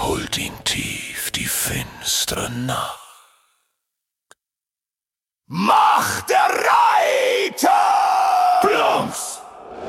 holt ihn tief die finstere Nacht. Macht der Raum!